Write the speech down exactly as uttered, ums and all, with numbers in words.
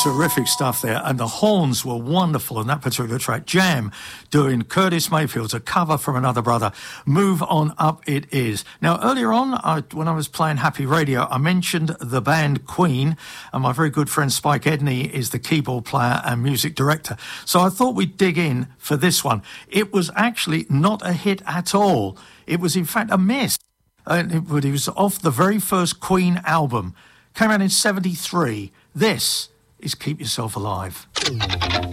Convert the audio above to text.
Terrific stuff there, and the horns were wonderful on that particular track. Jam doing Curtis Mayfield's, a cover from Another Brother. Move On Up It Is. Now, earlier on, I, when I was playing Happy Radio, I mentioned the band Queen, and my very good friend Spike Edney is the keyboard player and music director. So I thought we'd dig in for this one. It was actually not a hit at all. It was, in fact, a miss. Uh, it, but it was off the very first Queen album. Came out in seventy-three. This is Keep Yourself Alive.